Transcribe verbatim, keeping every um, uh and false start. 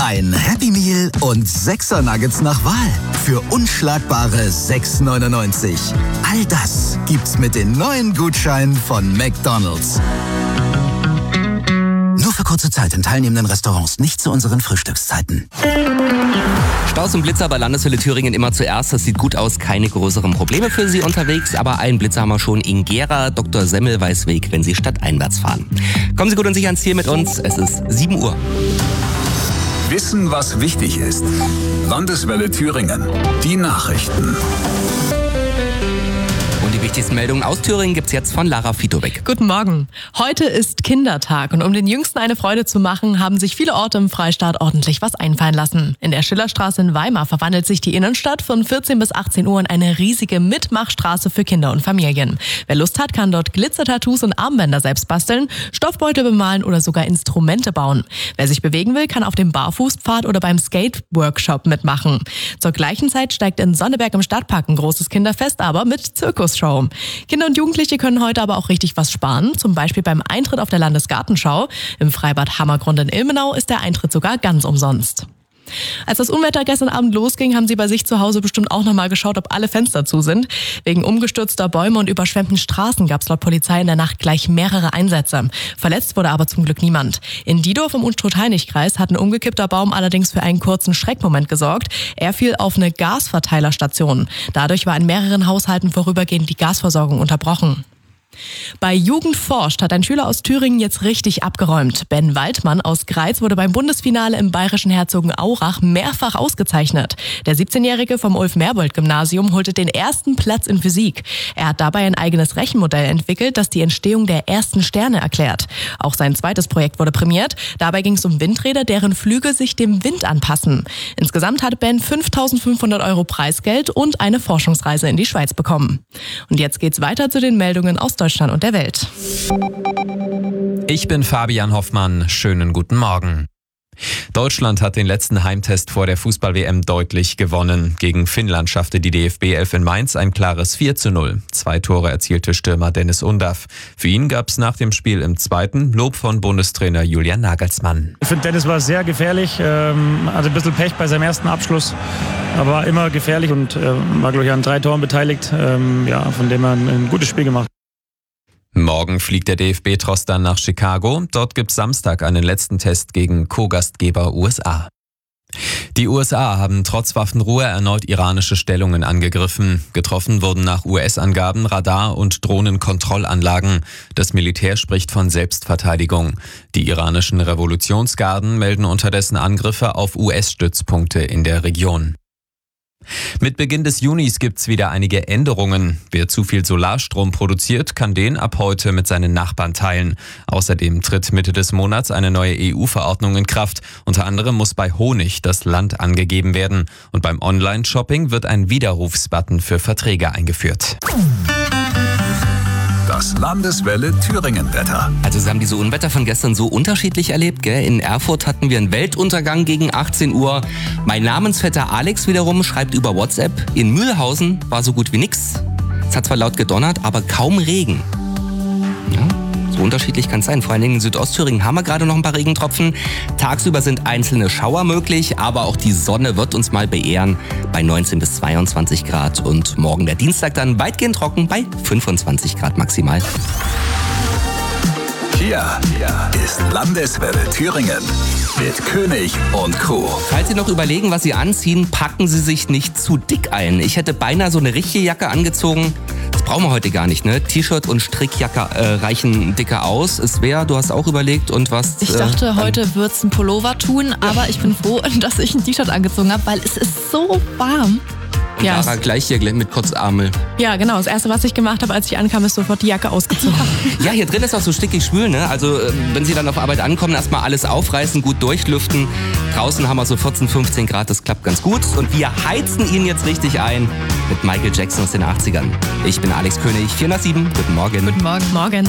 Ein Happy Meal und sechser Nuggets nach Wahl für unschlagbare sechs neunundneunzig. All das gibt's mit den neuen Gutscheinen von McDonald's. Nur für kurze Zeit in teilnehmenden Restaurants, nicht zu unseren Frühstückszeiten. Staus und Blitzer bei Landeswelle Thüringen immer zuerst. Das sieht gut aus, keine größeren Probleme für Sie unterwegs. Aber einen Blitzer haben wir schon in Gera. Doktor Semmel weiß Weg, wenn Sie stadteinwärts fahren. Kommen Sie gut und sicher ans Ziel mit uns. Es ist sieben Uhr. Wissen, was wichtig ist. Landeswelle Thüringen. Die Nachrichten. Und die wichtigsten Meldungen aus Thüringen gibt's jetzt von Lara Fitowek. Guten Morgen. Heute ist Kindertag und um den Jüngsten eine Freude zu machen, haben sich viele Orte im Freistaat ordentlich was einfallen lassen. In der Schillerstraße in Weimar verwandelt sich die Innenstadt von vierzehn bis achtzehn Uhr in eine riesige Mitmachstraße für Kinder und Familien. Wer Lust hat, kann dort Glitzertattoos und Armbänder selbst basteln, Stoffbeutel bemalen oder sogar Instrumente bauen. Wer sich bewegen will, kann auf dem Barfußpfad oder beim Skate-Workshop mitmachen. Zur gleichen Zeit steigt in Sonneberg im Stadtpark ein großes Kinderfest, aber mit Zirkusshow. Kinder und Jugendliche können heute aber auch richtig was sparen, zum Beispiel beim Eintritt auf der Landesgartenschau. Im Freibad Hammergrund in Ilmenau ist der Eintritt sogar ganz umsonst. Als das Unwetter gestern Abend losging, haben Sie bei sich zu Hause bestimmt auch nochmal geschaut, ob alle Fenster zu sind. Wegen umgestürzter Bäume und überschwemmten Straßen gab es laut Polizei in der Nacht gleich mehrere Einsätze. Verletzt wurde aber zum Glück niemand. In Diedorf im Unstrut-Heinig-Kreis hat ein umgekippter Baum allerdings für einen kurzen Schreckmoment gesorgt. Er fiel auf eine Gasverteilerstation. Dadurch war in mehreren Haushalten vorübergehend die Gasversorgung unterbrochen. Bei Jugend forscht hat ein Schüler aus Thüringen jetzt richtig abgeräumt. Ben Waldmann aus Greiz wurde beim Bundesfinale im bayerischen Herzogenaurach mehrfach ausgezeichnet. Der siebzehnjährige vom Ulf-Merbold-Gymnasium holte den ersten Platz in Physik. Er hat dabei ein eigenes Rechenmodell entwickelt, das die Entstehung der ersten Sterne erklärt. Auch sein zweites Projekt wurde prämiert. Dabei ging es um Windräder, deren Flügel sich dem Wind anpassen. Insgesamt hat Ben fünftausendfünfhundert Euro Preisgeld und eine Forschungsreise in die Schweiz bekommen. Und jetzt geht's weiter zu den Meldungen aus Deutschland und der Welt. Ich bin Fabian Hoffmann. Schönen guten Morgen. Deutschland hat den letzten Heimtest vor der Fußball-W M deutlich gewonnen. Gegen Finnland schaffte die D F B-Elf in Mainz ein klares vier zu null. Zwei Tore erzielte Stürmer Dennis Undaff. Für ihn gab es nach dem Spiel im zweiten Lob von Bundestrainer Julian Nagelsmann. Ich finde, Dennis war sehr gefährlich, ähm, hatte ein bisschen Pech bei seinem ersten Abschluss, aber war immer gefährlich und äh, war, glaube ich, an drei Toren beteiligt. Ähm, ja, von dem er ein, ein gutes Spiel gemacht. Morgen fliegt der D F B-Tross dann nach Chicago. Dort gibt's Samstag einen letzten Test gegen Co-Gastgeber U S A. Die U S A haben trotz Waffenruhe erneut iranische Stellungen angegriffen. Getroffen wurden nach U S-Angaben Radar- und Drohnenkontrollanlagen. Das Militär spricht von Selbstverteidigung. Die iranischen Revolutionsgarden melden unterdessen Angriffe auf U S-Stützpunkte in der Region. Mit Beginn des Junis gibt's wieder einige Änderungen. Wer zu viel Solarstrom produziert, kann den ab heute mit seinen Nachbarn teilen. Außerdem tritt Mitte des Monats eine neue E U-Verordnung in Kraft. Unter anderem muss bei Honig das Land angegeben werden. Und beim Online-Shopping wird ein Widerrufsbutton für Verträge eingeführt. Das Landeswelle Thüringen-Wetter. Also Sie haben diese Unwetter von gestern so unterschiedlich erlebt, gell? In Erfurt hatten wir einen Weltuntergang gegen achtzehn Uhr. Mein Namensvetter Alex wiederum schreibt über WhatsApp, in Mühlhausen war so gut wie nix. Es hat zwar laut gedonnert, aber kaum Regen. Ja, so unterschiedlich kann es sein. Vor allen Dingen in Südostthüringen haben wir gerade noch ein paar Regentropfen. Tagsüber sind einzelne Schauer möglich, aber auch die Sonne wird uns mal beehren bei neunzehn bis zweiundzwanzig Grad. Und morgen der Dienstag dann weitgehend trocken bei fünfundzwanzig Grad maximal. Hier, hier ist Landeswelle Thüringen mit König und Co. Falls Sie noch überlegen, was Sie anziehen, packen Sie sich nicht zu dick ein. Ich hätte beinahe so eine richtige Jacke angezogen. Das brauchen wir heute gar nicht, ne? T-Shirt und Strickjacke äh, reichen dicker aus. Es wäre, du hast auch überlegt und was... Ich dachte, äh, heute wird's ein Pullover tun, aber ich bin froh, dass ich ein T-Shirt angezogen habe, weil es ist so warm. Ja, Lara gleich hier mit Kurzärmel. Ja, genau. Das Erste, was ich gemacht habe, als ich ankam, ist sofort die Jacke ausgezogen. Ja, hier drin ist auch so stickig schwül, ne? Also, wenn Sie dann auf Arbeit ankommen, erstmal alles aufreißen, gut durchlüften. Draußen haben wir so vierzehn, fünfzehn Grad, das klappt ganz gut. Und wir heizen Ihnen jetzt richtig ein mit Michael Jackson aus den achtzigern. Ich bin Alex König, vier null sieben. Guten Morgen. Guten Morgen. Morgen.